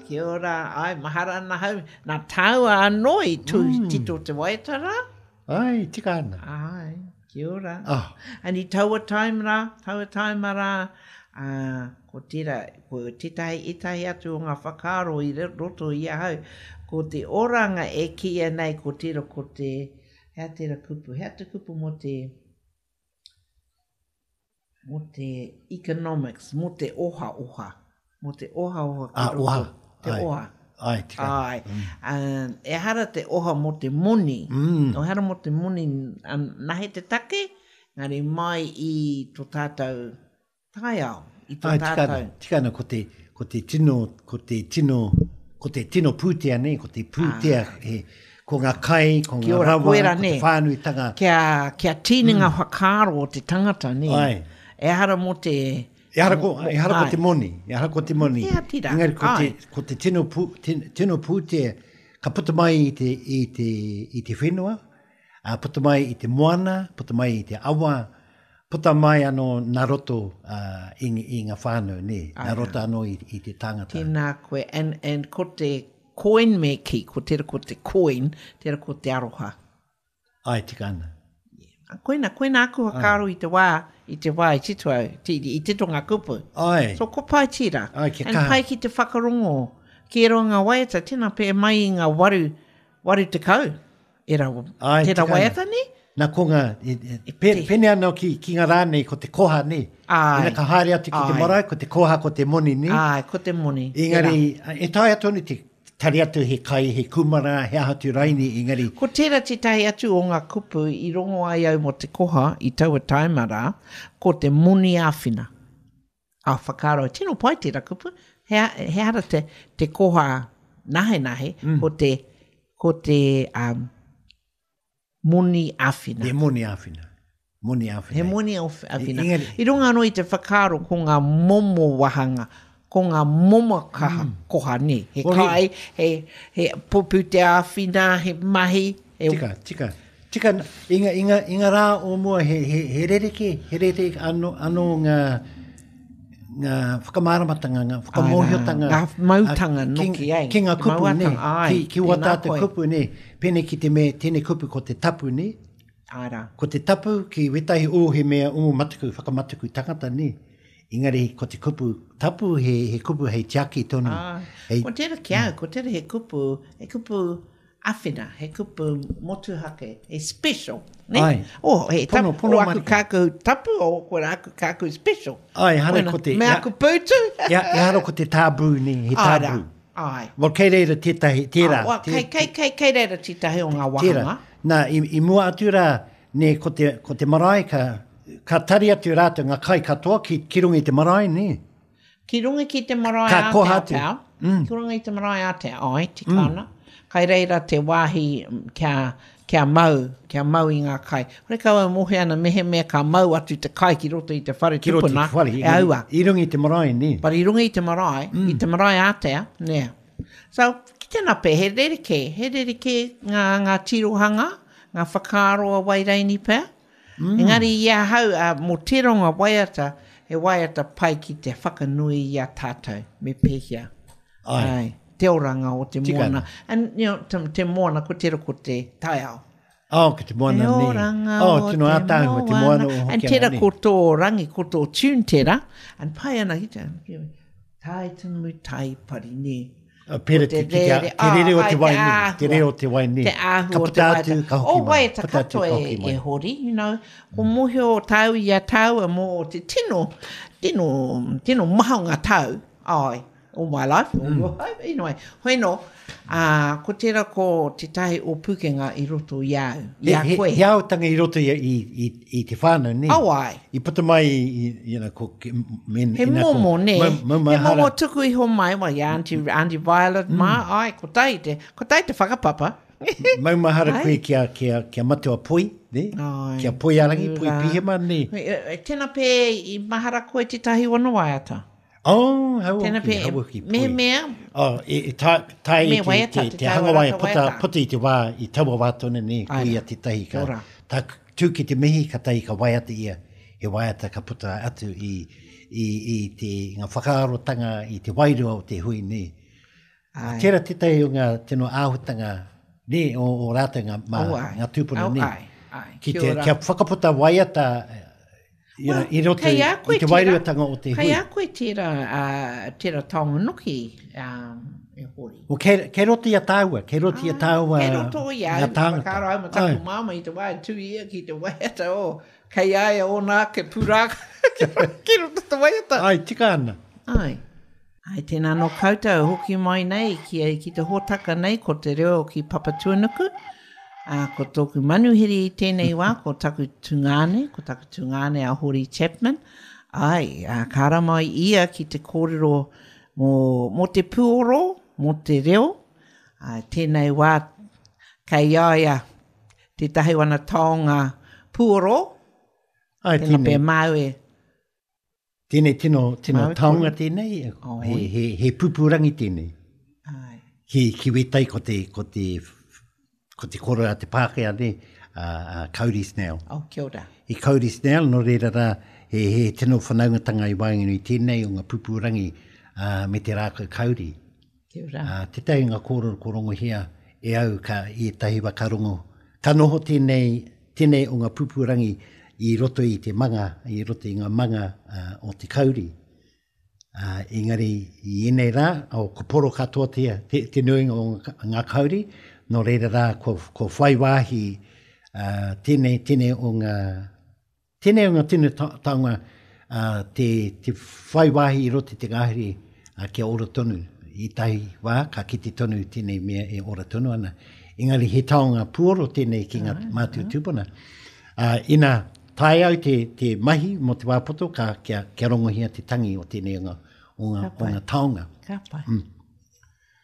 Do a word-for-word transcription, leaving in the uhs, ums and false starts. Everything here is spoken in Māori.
Kia ora, ai, mahara ana hau. Nā tau anō i tū mm. tito te waitara. Ai, tika ana. Ai, kia ora. Oh. Ani taua taimara, taua taimara, uh, ko tira, ko titahi itahi atu o ngā whakaro i roto i ahau. Ko te oranga e kia nei, ko tira, ko te, hea tira kupu, hea te kupu mo te, mo te economics, mo te oha oha. Mo te oha oha. Ah, oha. Te ai. oha. Ai, tika. Ai. Mm. Uh, e hara te oha mo te moni. Mm. O hara mo te moni, um, nahe te take, ngari mai i tō tātou taiao. I tō ai, tātou. tika, tika ana ko te, ko te tino, ko te tino, ko te tino pūtea ne, ko te pūtea ah. he, ko ngā kai, ko ngā rawa, ko te whānuitanga. Kia, kia tīninga mm. whakaro o te tangata ne. Ai. E hara mo te... E hara ko, e hara ko te moni, e hara ko te moni. Ea tira. Engari ko te, ko te tino, pu, tino pūtea, ka puta mai i te, i te, i te whenua, uh, puta mai i te moana, puta mai i te awa, puta mai ano nā roto uh, i, i ngā whānau, ne, nā roto ano i, i te tangata. Tēnā koe, and, and ko te coin me ki, ko tera ko te coin, tera ko te aroha. Ai, tika ana. Koina, koina aku hakaro i te wā, i te wā, i tito au, i tito ngā kupu. Ai. So ko pai tira. Ai, ke and kaha. pai ki te whakarongo, ki ero ngā waiata, tēnā pe mai i ngā waru, waru te kau. Era, Ai, tēnā waiata ni? Nā ko ngā, pe, pene anō ki, ki ngā rānei ko te koha ni. Ai. Ina ka haere atu ki te marae, ko te koha, ko te moni ni. Ai, ko te moni. Engari, e tai atu ni te tari atu he kai, he kumara, he ahatu raini, engari. Ko tērā te tahi atu o ngā kupu i rongo ai au mo te koha i taua taimara, ko te moni āwhina. A whakaro, tino pai tērā kupu, he, he ara te, te koha nahe nahe, mm. ko te, ko te um, moni āwhina. He moni āwhina. Moni āwhina. He moni āwhina. Engari. I runga anō i te whakaro ko ngā momo wahanga, ko ngā momo kaha mm. koha ni. He Ori. kai, he, he pupu te āwhina, he mahi. He... Tika, tika. Tika, inga, inga, inga rā o mua he, he, he rereke, he rereke ano, ano ngā, ngā whakamāramatanga, ngā whakamohiotanga. Ngā mautanga uh, noki ai. Ki ngā kupu ne, ai, ki, ki wata te kupu ne, pene ki te me, tēne kupu ko te tapu ne. Ara. Ko te tapu ki wetahi o he mea umu matuku, whakamatuku tangata ne. Engari, ko te kupu tapu, he, he kupu hei tiaki tonu. Ah, hei, ko tera ki au, ko tera he kupu, he kupu awhina, he kupu motuhake, he special. Ne? Ai. Oh, he Pono, tapu, pono o aku marika. kāku tapu, o koe aku kāku special. Ai, hara Koina, ko te... Me aku pūtu. Ia, ia hara ko te tābū ni, he tābū. Ara, ai. Well, kei reira tētahi, tērā. Ah, kei, kei, kei, kei reira titahi o ngā wahanga. Nā, i, i mua atu rā, ne, ko te, ko te marae, ka, ka tari atu rātou ngā kai katoa, ki, ki rungi te marae, ne? Ki rungi ki te marae Ka a koha te atu. au. Mm. Ki rungi te marae a te ai, tikana. Mm. Kai reira te wāhi kia, kia mau, kia mau i ngā kai. Hore kaua mohe ana mehe mea ka mau atu te kai ki roto i te whare Ki roto i tupuna. te whare, E aua. i rungi te marae, ne? But i rungi i te marae, mm. i te marae ātea, nea. So, ki tēnā pe, he rerike, he rerike ngā, ngā tirohanga, ngā whakaroa waireini pēr. Mm. Engari ia hau, uh, mo te ronga waiata, he waiata pai ki te whakanui i a tātou, me pēhia. Ai. Ai. Te oranga o te Tika moana. ana. And, you know, te, te moana, ko tera ko te taiao. Oh, ki te moana, Te ne? oranga Oh, o tino te ātāhu, te moana o And hoki tera ana, ne? ko tō rangi, ko tō tune tera. And pai ana ki te, tai tamu tai pari ne. Uh, Pere te ki te, te rere o te wai ni, te rere o te wai ni. Te ahu Ka o te puta wai. atu, ka hoki O mai. wai, ta Puta atu, katoa ka e, hoki mai. e hori, you know. Ko mohe o tau i a tau, e mo o te tino, tino, tino maha o ngā tau. Ai, all my life, all your life. Anyway, hoi no, uh, ko tera ko te tahi o pukenga i roto i au, i a He, koe. he, he aotanga i roto i, i, i, i te whānau, ne? Au ai. I puta mai, i, you know, ko... ki- Men, He ina ko- momo, ne? ma- ma- He mahara. momo tuku i ho mai, wa i Auntie, Auntie Violet, mm. ma, ai, ko tai te, ko tai te whakapapa. Maumahara Ai. koe kia, kia, kia matua poi, ne? Ai, Kia poi arangi, poi ura. pihema, ne? E, e, Tēnā pē i mahara koe te tahi wana waiata. Oh, hau Tēnā oki, pē, hau oki, me poi. mea, Oh, e, e ta, tai Me te, waiata, te, te te tai hanga warata wai, puta, waiata. puta i te wā, i taua wātone, ne? Ai Kui rā. a te tahi ka, Ora. ta, tū ki te mihi ka tahi ka waiata ia, he waiata ka puta atu i, i, i te ngā whakaarotanga, i te wairua o te hui, ne? Ai. Tērā te tai o ngā tino āhutanga ne o, o rāta ngā, ma, Au ai. ngā tūpuna Au ne. ai. Ai. Ki Kia te, ora. kia whakaputa waiata you know, i roto Kei i, a koe i te tērā- wairuatanga o te Kei hui. a koe tērā, uh, tērā taonga nuki um, e hori. O kei, kei roto i a tāua, kei roto i a tāua Kei roto i au, ngā tāngata. whakaro au mataku Ai. māma i te wai tū ia ki te waiata o kei ai o nā ke pūrāka ki roto te waiata. Ai, tika ana. Ai. Ai, tēnā no koutou hoki mai nei ki, ki te hōtaka nei ko te reo ki Papatuanuku. Uh, ko tōku manuhiri i tēnei wā, ko taku tungane, ko taku tungane a Hori Chapman. Ai, uh, kāra mai ia ki te kōrero mō, mō te puoro, mō te reo. Uh, tēnei wā, kei aia, te tahi wana taonga puoro. Ai, Tēnā tēnei, pē mau e. tēnei tino, tino Mau e taonga kore. tēnei, Oh, he, he, he pupurangi tēnei. Ai, Ki, ki wetai ko te, ko te, ko te koro a te Pākehā ne, a uh, uh, Kauri Snell. au kia ora. I Kauri Snell, no reira rā, he, he tino whanaungatanga i wainganui tēnei o ngā pupurangi uh, me te rākau Kauri. Kia ora. Uh, te tai ngā kōrero korongo hea, e au ka i tahi wakarongo. Ka noho tēnei, tēnei o ngā pupurangi i roto i te manga, i roto i ngā manga uh, o te Kauri. Uh, engari, i enei rā, o ko poro katoa tea, te, te nuinga o ngā, ngā Kauri, no reira rā, ko, ko whaiwahi uh, tēnei, tēnei o ngā, tēnei o ngā tēnei ta- taonga, uh, te, te whaiwahi i roto i te ngāhiri uh, kia ora tonu. I tahi wā, ka kiti tonu tēnei mea e ora tonu ana. Engari, he taonga puoro tēnei ki ngā mātua tūpuna. Uh, ina, tai au te, te mahi mo te wāpoto, ka kia, kia rongohia te tangi o tēnei o ngā, o ngā, o ngā taonga. Ka pai. Mm.